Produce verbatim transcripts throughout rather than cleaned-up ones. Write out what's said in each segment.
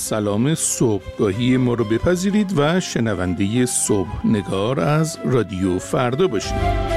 سلام صبحگاهی ما رو بپذیرید و شنونده صبح نگار از رادیو فردا باشید.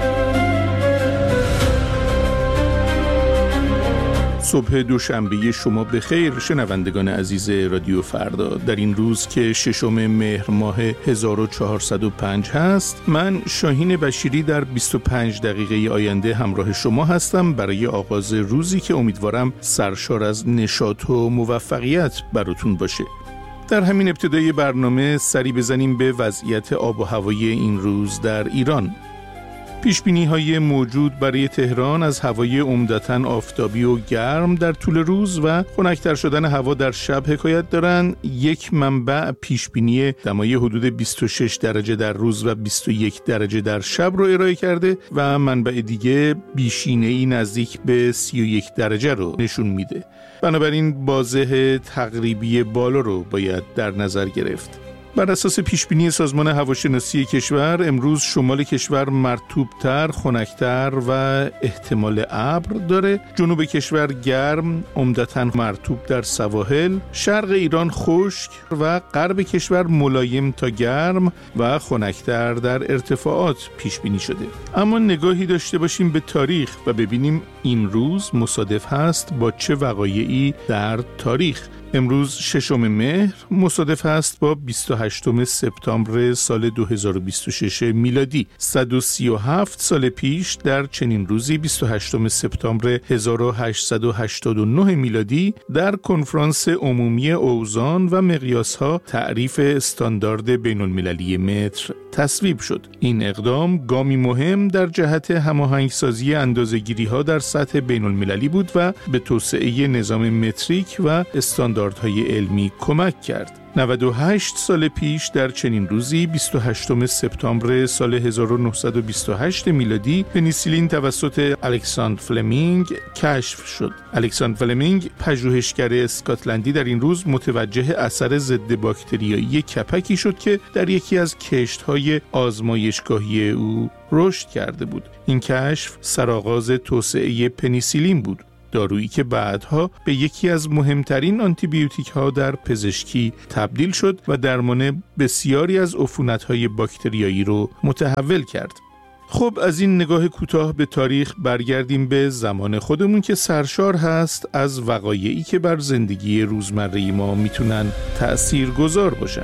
صبح دوشنبه شما بخیر شنوندگان عزیز رادیو فردا. در این روز که ششم مهر ماه هزار و چهارصد و پنج هست، من شاهین بشیری در بیست و پنج دقیقه آینده همراه شما هستم برای آغاز روزی که امیدوارم سرشار از نشاط و موفقیت براتون باشه. در همین ابتدای برنامه سری بزنیم به وضعیت آب و هوای این روز در ایران. پیشبینی‌های موجود برای تهران از هوای عمدتاً آفتابی و گرم در طول روز و خنک‌تر شدن هوا در شب حکایت دارند. یک منبع پیشبینی دمای حدود بیست و شش درجه در روز و بیست و یک درجه در شب رو ارائه کرده و منبع دیگه بیشینه‌ای نزدیک به سی و یک درجه رو نشون میده. بنابراین بازه تقریبی بالا رو باید در نظر گرفت. بر اساس پیشبینی سازمان هواشناسی کشور، امروز شمال کشور مرطوب‌تر، خنک‌تر و احتمال ابر داره. جنوب کشور گرم، عمدتاً مرطوب در سواحل. شرق ایران خشک و غرب کشور ملایم تا گرم و خنک‌تر در ارتفاعات پیشبینی شده. اما نگاهی داشته باشیم به تاریخ و ببینیم این روز مصادف هست با چه وقایعی در تاریخ. امروز ششم مهر مصادف است با بیست و هشتم سپتامبر سال دو هزار و بیست و شش میلادی. صد و سی و هفت سال پیش در چنین روزی بیست و هشتم سپتامبر هزار و هشتصد و هشتاد و نه میلادی در کنفرانس عمومی اوزان و مقیاس‌ها تعریف استاندارد بین‌المللی متر تصویب شد. این اقدام گامی مهم در جهت هماهنگسازی اندازه‌گیری‌ها در سطح بین‌المللی بود و به توسعه نظام متریک و استانداردهای علمی کمک کرد. نود و هشت سال پیش در چنین روزی بیست و هشتم سپتامبر سال هزار و نهصد و بیست و هشت میلادی پنیسیلین توسط الکساندر فلمینگ کشف شد. الکساندر فلمینگ پژوهشگر اسکاتلندی در این روز متوجه اثر ضد باکتریایی کپکی شد که در یکی از کشت‌های آزمایشگاهی او رشد کرده بود. این کشف سرآغاز توسعه پنیسیلین بود، دارویی که بعدها به یکی از مهمترین آنتیبیوتیک ها در پزشکی تبدیل شد و درمان بسیاری از عفونت‌های باکتریایی رو متحول کرد. خب از این نگاه کوتاه به تاریخ برگردیم به زمان خودمون که سرشار هست از وقایعی که بر زندگی روزمره ما میتونن تأثیرگذار باشن.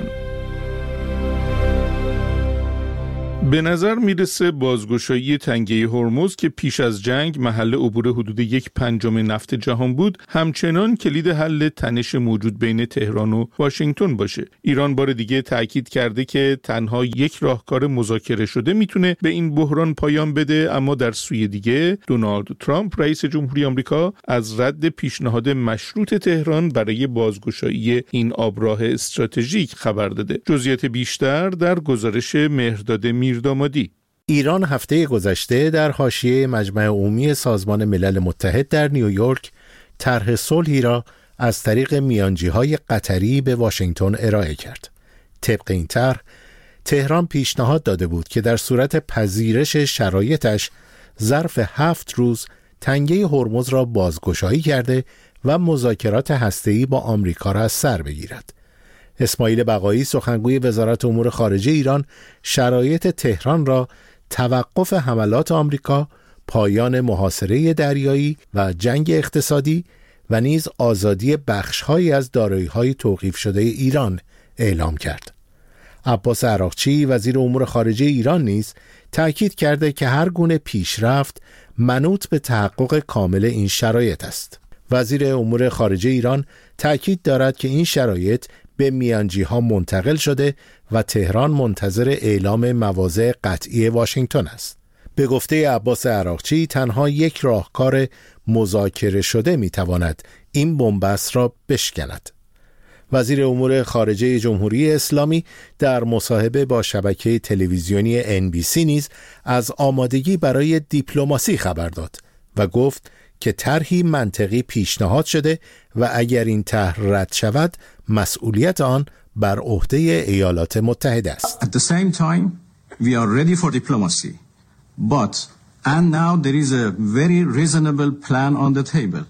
به نظر میرسه بازگشایی تنگه هرمز که پیش از جنگ محل عبور حدود یک پنجم نفت جهان بود، همچنان کلید حل تنش موجود بین تهران و واشنگتن باشه. ایران بار دیگه تأکید کرده که تنها یک راهکار مذاکره شده میتونه به این بحران پایان بده، اما در سوی دیگه دونالد ترامپ رئیس جمهوری آمریکا از رد پیشنهاد مشروط تهران برای بازگشایی این آبراه استراتژیک خبر داده. جزئیات بیشتر در گزارش مهرداد میر دامادی. ایران هفته گذشته در حاشیه مجمع عمومی سازمان ملل متحد در نیویورک طرح صلحی را از طریق میانجی‌های قطری به واشنگتن ارائه کرد. طبق این طرح تهران پیشنهاد داده بود که در صورت پذیرش شرایطش ظرف هفت روز تنگه هرمز را بازگشایی کرده و مذاکرات هسته‌ای با آمریکا را از سر بگیرد. اسماعیل بقایی سخنگوی وزارت امور خارجه ایران شرایط تهران را توقف حملات آمریکا، پایان محاصره دریایی و جنگ اقتصادی و نیز آزادی بخش‌هایی از دارایی‌های توقیف شده ایران اعلام کرد. عباس عراقچی وزیر امور خارجه ایران نیز تأکید کرده که هر گونه پیشرفت منوط به تحقق کامل این شرایط است. وزیر امور خارجه ایران تأکید دارد که این شرایط به میانجی‌ها منتقل شده و تهران منتظر اعلام مواضع قطعی واشنگتن است. به گفته عباس عراقچی تنها یک راهکار مذاکره شده میتواند این بنبست را بشکند. وزیر امور خارجه جمهوری اسلامی در مصاحبه با شبکه تلویزیونی ان بی سی نیز از آمادگی برای دیپلماسی خبر داد و گفت که طرحی منطقی پیشنهاد شده و اگر این طرح رد شود مسئولیت آن بر عهده ایالات متحده است. At the same time we are ready for diplomacy but and now there is a very reasonable plan on the table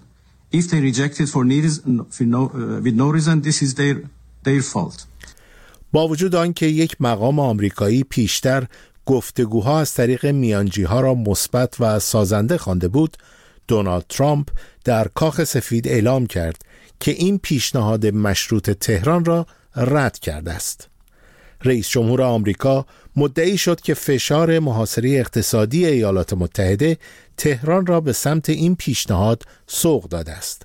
If they reject it for no, with no reason, this is their, their fault. با وجود آنکه یک مقام آمریکایی پیشتر گفتگوها از طریق میانجی‌ها را مثبت و سازنده خوانده بود، دونالد ترامپ در کاخ سفید اعلام کرد که این پیشنهاد مشروط تهران را رد کرده است. رئیس جمهور آمریکا مدعی شد که فشار محاصره اقتصادی ایالات متحده تهران را به سمت این پیشنهاد سوق داده است.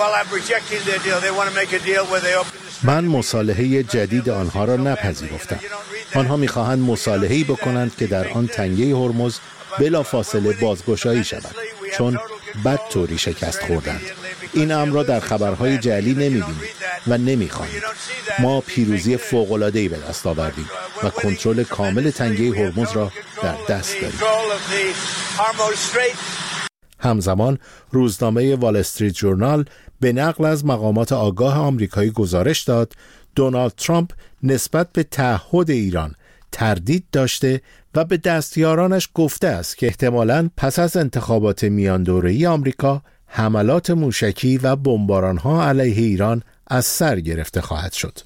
من مصالحه جدید آنها را نپذیرفتم. آنها می‌خواهند مصالحه‌ای بکنند که در آن تنگه هرمز بلافاصله بازگشایی شود، چون بد طوری شکست خوردند. این امر را در خبرهای جعلی نمی‌بینید و نمی‌خوانید. ما پیروزی فوق‌العاده‌ای به دست آوردیم و کنترل کامل تنگه هرمز را در دست داریم. همزمان روزنامه وال استریت جورنال به نقل از مقامات آگاه آمریکایی گزارش داد دونالد ترامپ نسبت به تعهد ایران تردید داشته و به دستیارانش گفته است که احتمالاً پس از انتخابات میان دوره‌ای آمریکا حملات موشکی و بمباران‌ها علیه ایران از سر گرفته خواهد شد.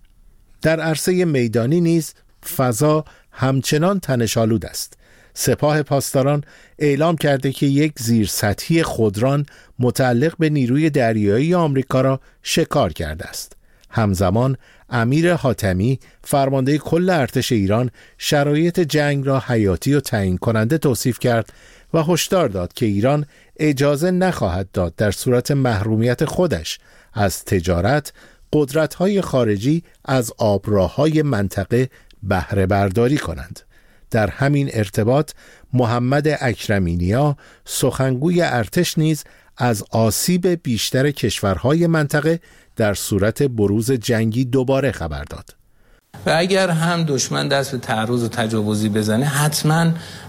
در عرصه میدانی نیز فضا همچنان تنش‌آلود است. سپاه پاسداران اعلام کرده که یک زیرسطحی خودران متعلق به نیروی دریایی آمریکا را شکار کرده است. همزمان امیر حاتمی فرمانده کل ارتش ایران شرایط جنگ را حیاتی و تعیین کننده توصیف کرد و هشدار داد که ایران اجازه نخواهد داد در صورت محرومیت خودش از تجارت قدرت‌های خارجی از آبراه‌های منطقه بهره برداری کنند. در همین ارتباط محمد اکرمینیا سخنگوی ارتش نیز از آسیب بیشتر کشورهای منطقه در صورت بروز جنگی دوباره خبر داد. و اگر هم دشمن دست به تعرض و تجاوزی بزنه، حتما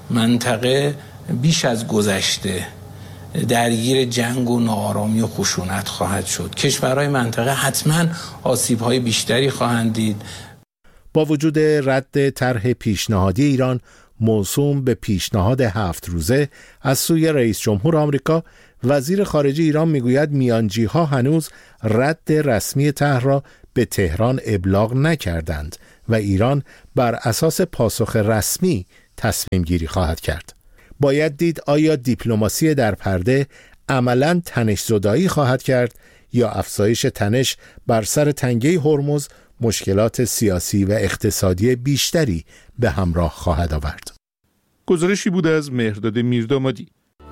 منطقه بیش از گذشته درگیر جنگ و ناآرامی و خشونت خواهد شد. کشورهای منطقه حتما آسیب‌های بیشتری خواهند دید. با وجود رد طرح پیشنهادی ایران موسوم به پیشنهاد هفت روزه از سوی رئیس جمهور آمریکا، وزیر خارجه ایران میگوید میانجی‌ها هنوز رد رسمی طرح را به تهران ابلاغ نکردند و ایران بر اساس پاسخ رسمی تصمیم گیری خواهد کرد. باید دید آیا دیپلماسی در پرده عملاً تنش زدایی خواهد کرد یا افزایش تنش بر سر تنگه هرمز مشکلات سیاسی و اقتصادی بیشتری به همراه خواهد آورد. گزارشی بود از مهرداد میردامادی.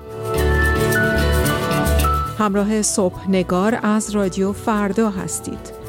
همراه صبح نگار از رادیو فردا هستید.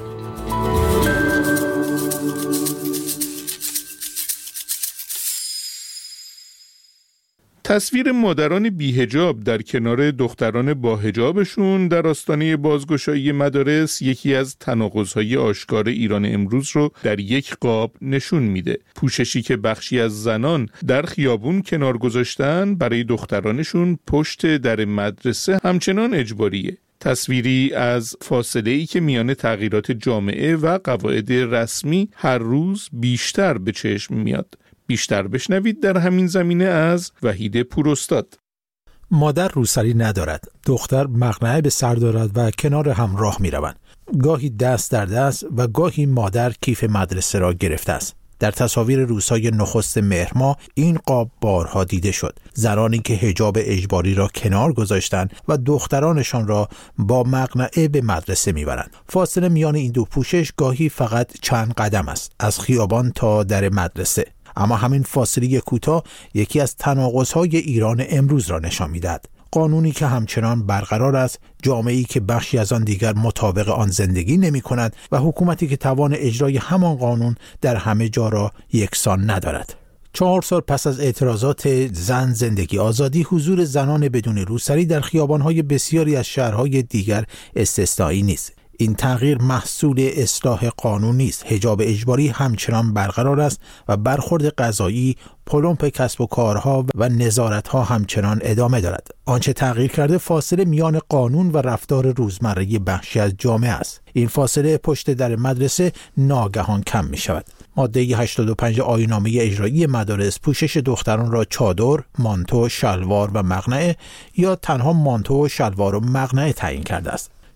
تصویر مادران بی‌حجاب در کنار دختران با حجابشون در آستانه بازگشایی مدارس یکی از تناقض‌های آشکار ایران امروز رو در یک قاب نشون میده. پوششی که بخشی از زنان در خیابون کنار گذاشتن برای دخترانشون پشت در مدرسه همچنان اجباریه. تصویری از فاصله‌ای که میان تغییرات جامعه و قواعد رسمی هر روز بیشتر به چشم میاد. بیشتر بشنوید در همین زمینه از وحید پوراستاد. مادر روسری ندارد، دختر مقنعه به سر دارد و کنار هم راه می روند. گاهی دست در دست و گاهی مادر کیف مدرسه را گرفته است. در تصاویر روزهای نخست مهر ماه این قاب بارها دیده شد. زنانی که حجاب اجباری را کنار گذاشتند و دخترانشان را با مقنعه به مدرسه میبرند. فاصله میان این دو پوشش گاهی فقط چند قدم است، از خیابان تا در مدرسه. اما همین فاصله کوتاه یکی از تناقض‌های ایران امروز را نشان می‌دهد. قانونی که همچنان برقرار است، جامعه‌ای که بخشی از آن دیگر مطابق آن زندگی نمی‌کند و حکومتی که توان اجرای همان قانون در همه جا را یکسان ندارد. چهار سال پس از اعتراضات زن زندگی آزادی، حضور زنان بدون روسری در خیابان‌های بسیاری از شهرهای دیگر استثنایی نیست. این تغییر محصول اصلاح قانون نیست. حجاب اجباری همچنان برقرار است و برخورد قضایی، پلمپ کسب و کارها و نظارت‌ها همچنان ادامه دارد. آنچه تغییر کرده فاصله میان قانون و رفتار روزمره بخشی از جامعه است. این فاصله پشت در مدرسه ناگهان کم می شود. ماده هشتاد و پنج آیین‌نامه اجرایی مدارس پوشش دختران را چادر، مانتو، شلوار و مقنعه یا تنها مانتو و شلوار و مقنعه تعیین کرده است.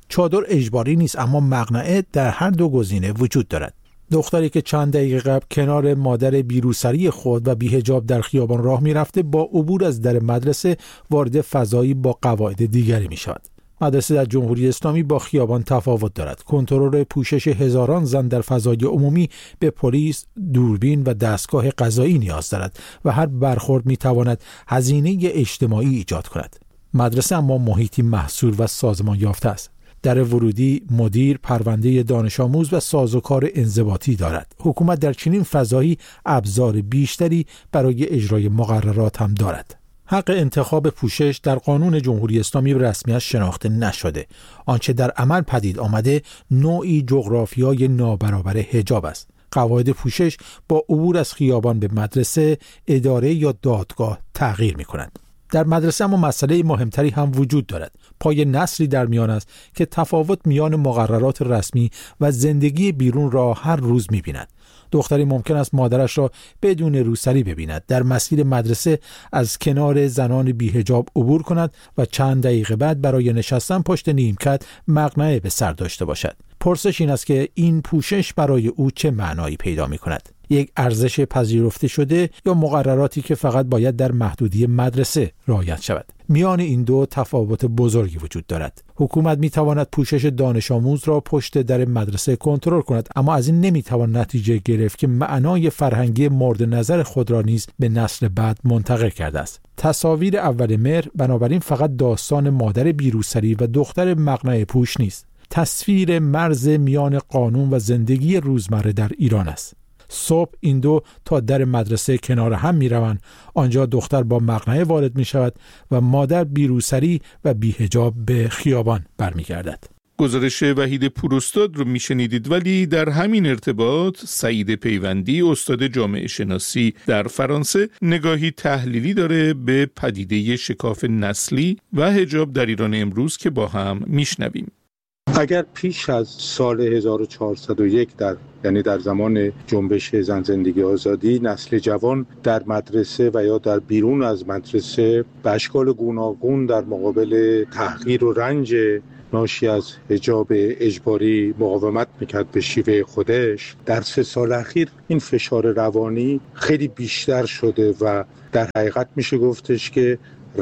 چادر اجباری نیست، اما مقنعه در هر دو گزینه وجود دارد. دختری که چند دقیقه قبل کنار مادر بیروسری خود و بی‌حجاب در خیابان راه می‌رفته، با عبور از در مدرسه وارد فضایی با قواعد دیگری می‌شود. مدرسه در جمهوری اسلامی با خیابان تفاوت دارد. کنترل پوشش هزاران زن در فضای عمومی به پلیس، دوربین و دستگاه قضایی نیاز دارد و هر برخورد می‌تواند هزینه اجتماعی ایجاد کند. مدرسه اما محیطی محصور و سازمان یافته است. در ورودی، مدیر، پرونده دانش آموز و سازوکار انضباطی دارد. حکومت در چنین فضایی ابزار بیشتری برای اجرای مقررات هم دارد. حق انتخاب پوشش در قانون جمهوری اسلامی به رسمیت شناخته نشده. آنچه در عمل پدید آمده نوعی جغرافیای نابرابر حجاب است. قواعد پوشش با عبور از خیابان به مدرسه، اداره یا دادگاه تغییر می کنند. در مدرسه اما مسئله مهمتری هم وجود دارد. پای نسلی در میان است که تفاوت میان مقررات رسمی و زندگی بیرون را هر روز می‌بیند. دختری ممکن است مادرش را بدون روسری ببیند، در مسیر مدرسه از کنار زنان بی‌حجاب عبور کند و چند دقیقه بعد برای نشستن پشت نیمکت مقنعه به سر داشته باشد. پرسش این است که این پوشش برای او چه معنایی پیدا می‌کند؟ یک ارزش پذیرفته شده یا مقرراتی که فقط باید در محدودی مدرسه رعایت شود؟ میان این دو تفاوت بزرگی وجود دارد. حکومت میتواند پوشش دانش آموز را پشت در مدرسه کنترل کند، اما از این نمیتوان نتیجه گرفت که معنای فرهنگی مورد نظر خود را نیز به نسل بعد منتقل کرده است. تصاویر اول مهر بنابراین فقط داستان مادر بیروسری و دختر مقنعه پوش نیست. تصویر مرز میان قانون و زندگی روزمره در ایران است. صبح این دو تا در مدرسه کنار هم می روند. آنجا دختر با مقنعه وارد می شود و مادر بیروسری و بی‌حجاب به خیابان برمی گردد. گزارش وحید پوراستاد رو میشنیدید. ولی در همین ارتباط سعید پیوندی، استاد جامعه شناسی در فرانسه، نگاهی تحلیلی داره به پدیده شکاف نسلی و حجاب در ایران امروز که با هم میشنویم. اگر پیش از سال هزار و چهارصد و یک در یعنی در زمان جنبش زن زندگی آزادی، نسل جوان در مدرسه و یا در بیرون از مدرسه به اشکال گوناگون در مقابل تحقیر و رنج ناشی از حجاب اجباری مقاومت میکرد به شیوه خودش، در سه سال اخیر این فشار روانی خیلی بیشتر شده و در حقیقت میشه گفتش که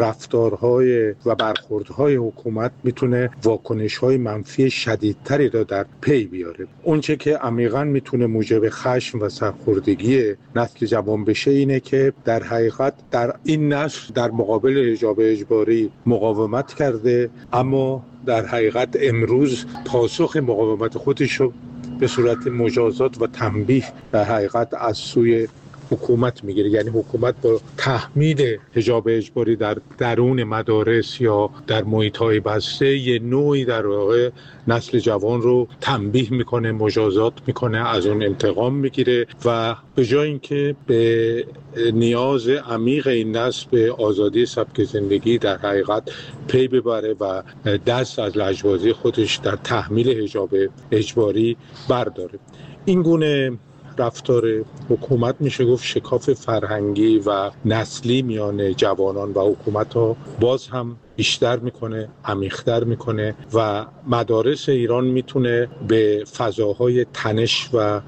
رفتارهای و برخوردهای حکومت میتونه واکنشهای منفی شدیدتری را در پی بیاره. اونچه که عمیقاً میتونه موجب خشم و سرخوردگی نسل جوان بشه اینه که در حقیقت در این نسل در مقابل حجاب اجباری مقاومت کرده، اما در حقیقت امروز پاسخ مقاومت خودش رو به صورت مجازات و تنبیه در حقیقت از سوی حکومت میگیره. یعنی حکومت با تحمیل حجاب اجباری در درون مدارس یا در محیط‌های بسته یه نوعی در واقع نسل جوان رو تنبیه میکنه، مجازات میکنه، از اون انتقام میگیره و به جای اینکه به نیاز عمیق این نسل به آزادی سبک زندگی در حقیقت پی ببره و دست از لجبازی خودش در تحمیل حجاب اجباری برداره. این گونه رفتار حکومت میشه گفت شکاف فرهنگی و نسلی میان جوانان و حکومت ها باز هم بیشتر میکنه، عمیق‌تر میکنه و مدارس ایران میتونه به فضاهای تنش و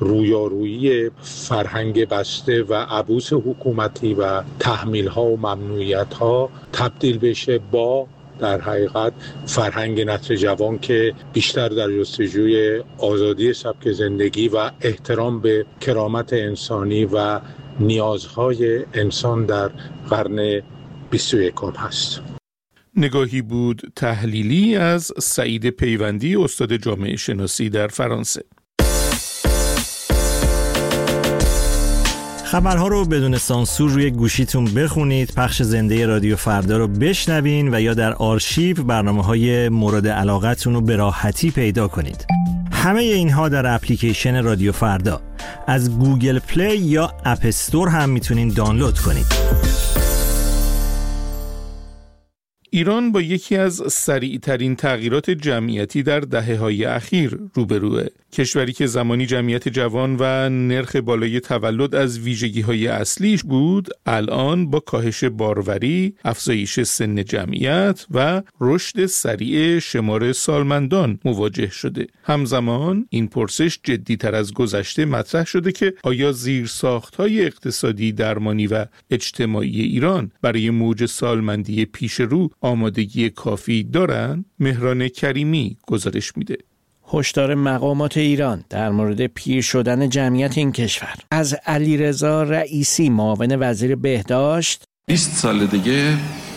رویارویی فرهنگ بسته و عبوس حکومتی و تحمیل‌ها و ممنوعیت‌ها تبدیل بشه با در حقیقت فرهنگ نسل جوان که بیشتر در جستجوی آزادی سبک زندگی و احترام به کرامت انسانی و نیازهای انسان در قرن بیست و یکم هست. نگاهی بود تحلیلی از سعید پیوندی، استاد جامعه شناسی در فرانسه. خبرها رو بدون سانسور روی گوشیتون بخونید، پخش زنده رادیو فردا رو بشنوین و یا در آرشیو برنامه‌های مورد علاقتون رو به راحتی پیدا کنید. همه اینها در اپلیکیشن رادیو فردا از گوگل پلی یا اپ استور هم میتونین دانلود کنید. ایران با یکی از سریع‌ترین تغییرات جمعیتی در دهه‌های اخیر روبروه. کشوری که زمانی جمعیت جوان و نرخ بالای تولد از ویژگی‌های اصلیش بود، الان با کاهش باروری، افزایش سن جمعیت و رشد سریع شمار سالمندان مواجه شده. همزمان این پرسش جدی‌تر از گذشته مطرح شده که آیا زیرساخت‌های اقتصادی، درمانی و اجتماعی ایران برای موج سالمندی پیش رو آمادگی کافی دارند؟ مهران کریمی گزارش میده. هشدار مقامات ایران در مورد پیر شدن جمعیت این کشور از علیرضا رئیسی، معاون وزیر بهداشت. بیست سال دیگه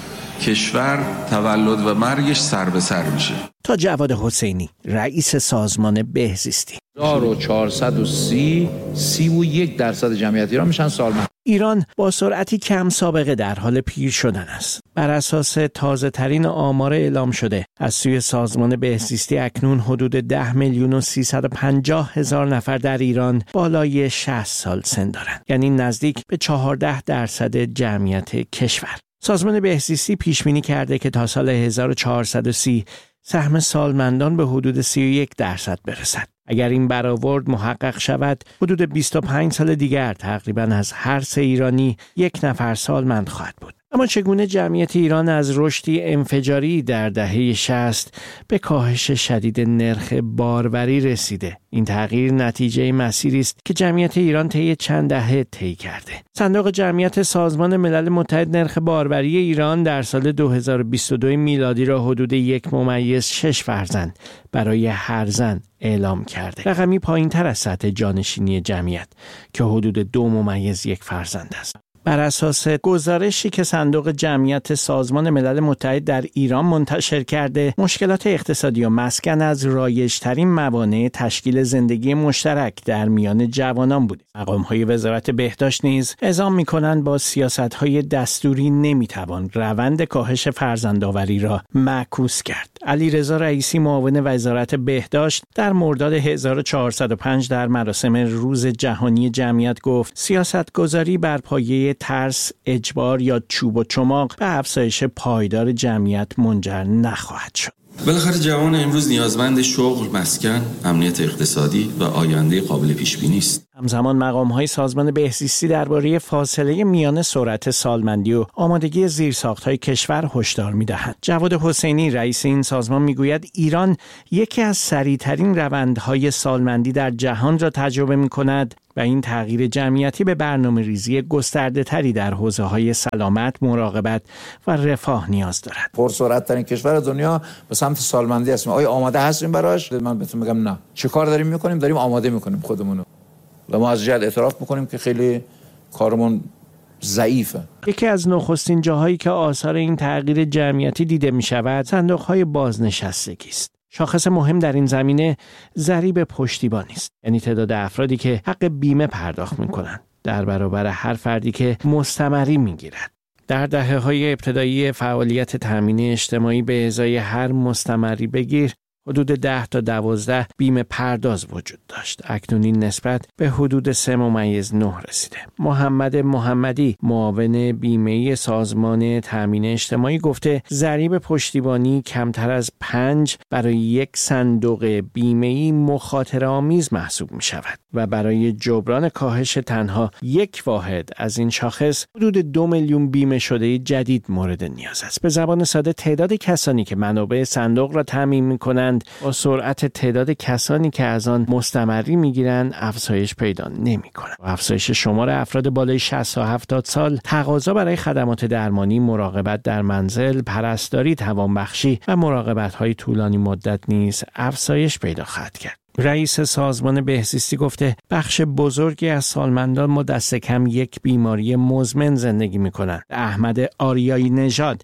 کشور تولد و مرگش سر به سر میشه. تا جواد حسینی، رئیس سازمان بهزیستی. هزار و چهارصد و سی، سی و یک درصد جمعیت ایران میشن سالمند. ایران با سرعتی کم سابقه در حال پیر شدن است. بر اساس تازه ترین آمار اعلام شده از سوی سازمان بهزیستی، اکنون حدود ده میلیون و سیصد و پنجاه هزار نفر در ایران بالای شصت سال سن دارند، یعنی نزدیک به چهارده درصد جمعیت کشور. سازمان بهزیستی پیش بینی کرده که تا سال هزار و چهارصد و سی سهم سالمندان به حدود سی و یک درصد برسد. اگر این برآورد محقق شود، حدود بیست و پنج سال دیگر تقریباً از هر سه ایرانی یک نفر سالمند خواهد بود. اما چگونه جمعیت ایران از رشدی انفجاری در دهه شصت به کاهش شدید نرخ باروری رسیده؟ این تغییر نتیجه مسیری است که جمعیت ایران طی چند دهه طی کرده. صندوق جمعیت سازمان ملل متحد نرخ باروری ایران در سال دو هزار و بیست و دو میلادی را حدود یک ممیز شش فرزند برای هر زن اعلام کرده. رقمی پایین تر از سطح جانشینی جمعیت که حدود دو ممیز یک فرزند است. بر اساس گزارشی که صندوق جمعیت سازمان ملل متحد در ایران منتشر کرده، مشکلات اقتصادی و مسکن از رایج‌ترین موانع تشکیل زندگی مشترک در میان جوانان بوده. مقام‌های وزارت بهداشت نیز اعلام می‌کنند با سیاست‌های دستوری نمی‌توان روند کاهش فرزندآوری را معکوس کرد. علیرضا رئیسی، معاون وزارت بهداشت، در مرداد هزار و چهارصد و پنج در مراسم روز جهانی جمعیت گفت: سیاست‌گذاری بر پایه ترس، اجبار یا چوب و چماق به افزایش پایدار جمعیت منجر نخواهد شد. بالاخره جوان امروز نیازمند شغل، مسکن، امنیت اقتصادی و آینده قابل پیش بینی است. همزمان مقام‌های سازمان بهزیستی درباره فاصله میان سرعت سالمندی و آمادگی زیرساخت‌های کشور هشدار می‌دهند. جواد حسینی، رئیس این سازمان، می‌گوید ایران یکی از سریع‌ترین روندهای سالمندی در جهان را تجربه می‌کند و این تغییر جمعیتی به برنامه‌ریزی گسترده‌تری در حوزه‌های سلامت، مراقبت و رفاه نیاز دارد. پرسرعت‌ترین کشور دنیا به سمت سالمندی هستیم. آیا آماده هستیم براش؟ من بهتون میگم نه. چه کار داریم می‌کنیم؟ داریم آماده می‌کنیم خودمون رو. و ما از جهت اعتراف می‌کنیم که خیلی کارمون ضعیفه. یکی از نخستین جاهایی که آثار این تغییر جمعیتی دیده می‌شود، صندوق‌های بازنشستگی است. شاخص مهم در این زمینه ضریب پشتیبانی است، یعنی تعداد افرادی که حق بیمه پرداخت می‌کنند در برابر هر فردی که مستمری می‌گیرد. در دهه‌های ابتدایی فعالیت تامین اجتماعی به ازای هر مستمری بگیر حدود ده تا دوازده بیمه پرداز وجود داشت. اکنون این نسبت به حدود سه ممیز نه رسیده. محمد محمدی، معاون بیمه سازمان تامین اجتماعی، گفته ضریب پشتیبانی کمتر از پنج برای یک صندوق بیمه‌ای مخاطره آمیز محسوب می شود و برای جبران کاهش تنها یک واحد از این شاخص حدود دو میلیون بیمه شده جدید مورد نیاز است. به زبان ساده، تعداد کسانی که منابع صندوق را تامین می کنند با سرعت تعداد کسانی که از آن مستمری میگیرند افزایش پیدا نمی‌کند. افزایش شمار افراد بالای شصت تا هفتاد سال تقاضا برای خدمات درمانی، مراقبت در منزل، پرستاری، توانبخشی و مراقبت‌های طولانی مدت نیز افزایش پیدا خواهد کرد. رئیس سازمان بهزیستی گفته بخش بزرگی از سالمندان ما دست کم یک بیماری مزمن زندگی می‌کنند. احمد آریایی نژاد،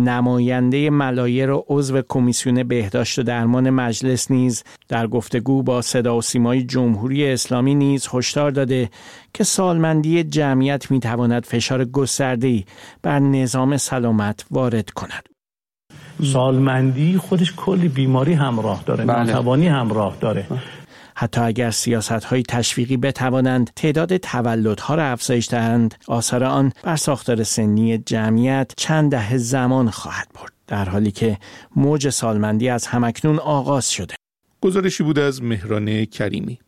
نماینده ملایر و عضو کمیسیون بهداشت و درمان مجلس، نیز در گفتگو با صدا و سیمای جمهوری اسلامی نیز هشدار داده که سالمندی جمعیت می‌تواند فشار گسترده‌ای بر نظام سلامت وارد کند. سالمندی خودش کلی بیماری همراه داره، ناتوانی همراه داره. حتی اگر سیاست‌های تشویقی بتوانند تعداد تولدها را افزایش دهند، آثار آن بر ساختار سنی جمعیت چند دهه زمان خواهد برد. در حالی که موج سالمندی از همکنون آغاز شده. گزارشی بود از مهران کریمی.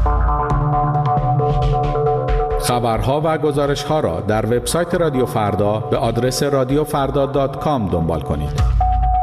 خبرها و گزارش‌ها را در وبسایت رادیو فردا به آدرس رادیو فردا دات کام دنبال کنید.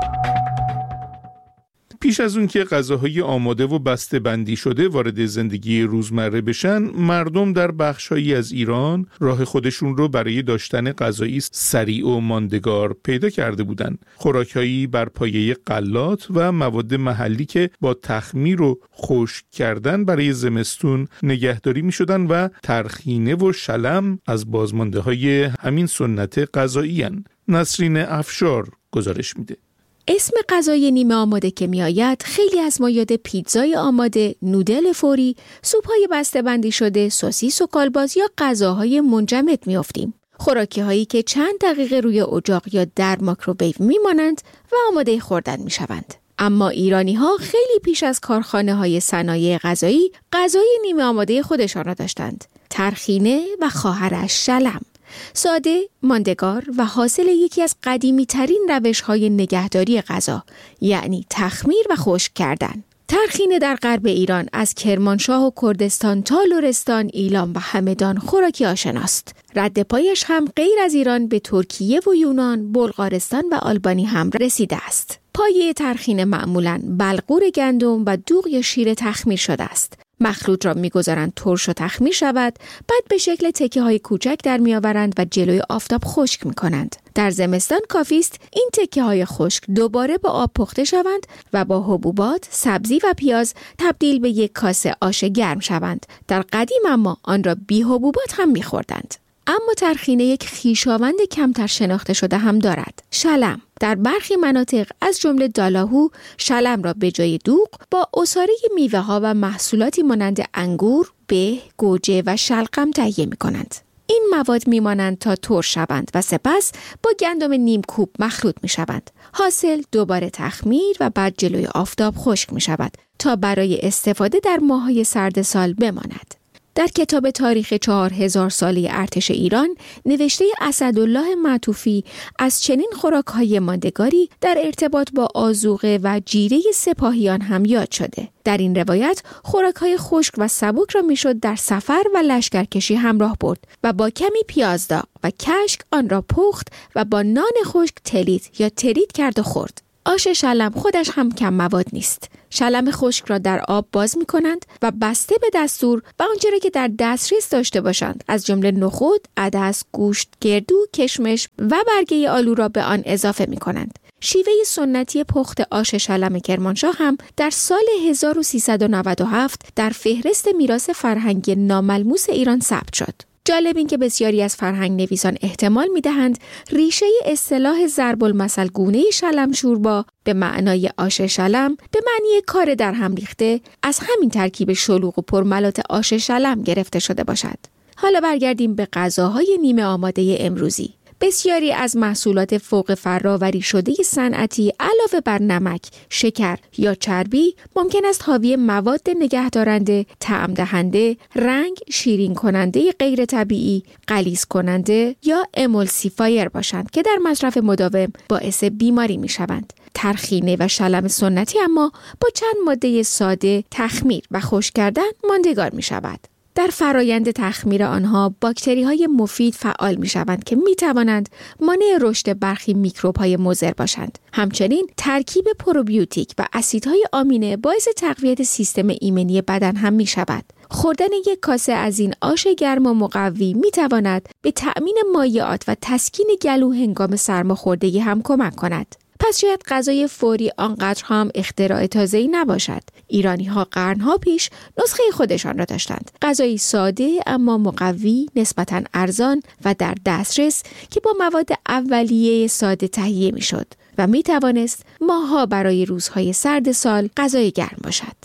پیش از اون که غذاهای آماده و بسته بندی شده وارد زندگی روزمره بشن، مردم در بخش‌هایی از ایران راه خودشون رو برای داشتن غذایی سریع و ماندگار پیدا کرده بودن. خوراک‌هایی بر پایه غلات و مواد محلی که با تخمیر و خشک کردن برای زمستون نگهداری می‌شدن و ترخینه و شلم از بازمانده‌های همین سنت غذایی‌اند. نسرین افشار گزارش میده. اسم غذای نیمه آماده که می آید خیلی از ما یاد پیتزای آماده، نودل فوری، سوپ‌های بسته‌بندی شده، سوسیس و کالباس یا غذاهای منجمد می افتیم. خوراکی هایی که چند دقیقه روی اجاق یا در مایکروویو می مانند و آماده خوردن می شوند. اما ایرانی ها خیلی پیش از کارخانه های صنایع غذایی غذای نیمه آماده خودشان را داشتند. ترخینه و خواهرش شلم. ساده، ماندگار و حاصل یکی از قدیمی ترین روش های نگهداری غذا، یعنی تخمیر و خشک کردن. ترخینه در غرب ایران از کرمانشاه و کردستان تا لرستان، ایلام و همدان خوراکی آشناست. رد پایش هم غیر از ایران به ترکیه و یونان، بلغارستان و آلبانی هم رسیده است. پایه ترخینه معمولاً بلغور گندم و دوغ یا شیر تخمیر شده است. مخلوط را می‌گذارند ترش و تخمیر شود، بعد به شکل تکه‌های کوچک در می‌آورند و جلوی آفتاب خشک می‌کنند. در زمستان کافی است این تکه‌های خشک دوباره با آب پخته شوند و با حبوبات، سبزی و پیاز تبدیل به یک کاسه آش گرم شوند. در قدیم اما آن را بی حبوبات هم می‌خوردند. اما ترخینه یک خویشاوند کمتر شناخته شده هم دارد. شلم. در برخی مناطق از جمله دالاهو شلم را به جای دوغ با عصاره میوه ها و محصولاتی مانند انگور، به، گوجه و شلغم تهیه می کنند. این مواد می مانند تا ترش شوند و سپس با گندم نیم کوب مخلوط می شوند. حاصل دوباره تخمیر و بعد جلوی آفتاب خشک می شود تا برای استفاده در ماه‌های سرد سال بماند. در کتاب تاریخ چهار هزار ساله ارتش ایران نوشته اسدالله معطوفی از چنین خوراک‌های ماندگاری در ارتباط با آذوقه و جیره سپاهیان هم یاد شده. در این روایت خوراک‌های خشک و سبک را میشد در سفر و لشکرکشی همراه برد و با کمی پیاز داغ و کشک آن را پخت و با نان خشک تلیت یا ترید کرد و خورد. آش شلم خودش هم کم مواد نیست. شلم خشک را در آب باز می کنند و بسته به دستور و آنچه را که در دسترس داشته باشند از جمله نخود، عدس، گوشت، گردو، کشمش و برگه آلو را به آن اضافه می کنند. شیوه سنتی پخت آش شلم کرمانشاه هم در سال هزار و سیصد و نود و هفت در فهرست میراث فرهنگی ناملموس ایران ثبت شد. جالب این که بسیاری از فرهنگ نویسان احتمال می‌دهند ریشه اصطلاح ضرب المثل گونه شلم شوربا به معنای آش شلم به معنی کار در هم ریخته از همین ترکیب شلوغ و پرملات آش شلم گرفته شده باشد. حالا برگردیم به غذاهای نیمه آماده امروزی. بسیاری از محصولات فوق فراوری شده صنعتی علاوه بر نمک، شکر یا چربی ممکن است حاوی مواد نگهدارنده، طعم دهنده، رنگ شیرین کننده غیر طبیعی، غلیظ کننده یا امولسیفایر باشند که در مصرف مداوم باعث بیماری می شوند. ترخینه و شلم سنتی اما با چند ماده ساده تخمیر و خشک کردن ماندگار می شود. در فرایند تخمیر آنها باکتری‌های مفید فعال می‌شوند که می‌توانند مانع رشد برخی میکروب‌های مضر باشند. همچنین ترکیب پروبیوتیک و اسیدهای آمینه باعث تقویت سیستم ایمنی بدن هم می‌شود. خوردن یک کاسه از این آش گرم و مقوی می‌تواند به تأمین مایعات و تسکین گلو هنگام سرماخوردگی هم کمک کند. پس شاید غذای فوری آنقدر هم اختراع تازه‌ای نباشد. ایرانی‌ها قرن‌ها پیش نسخه خودشان را داشتند. غذایی ساده اما مقوی، نسبتاً ارزان و در دسترس که با مواد اولیه ساده تهیه می‌شد و می‌توانست ماه‌ها برای روزهای سرد سال غذای گرم باشد.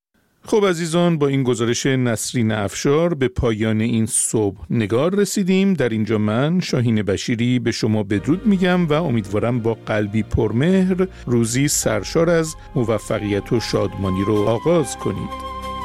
خب عزیزان، با این گزارش نسرین افشار به پایان این صبح نگار رسیدیم. در اینجا من شاهین بشیری به شما بدرود میگم و امیدوارم با قلبی پرمهر روزی سرشار از موفقیت و شادمانی رو آغاز کنید.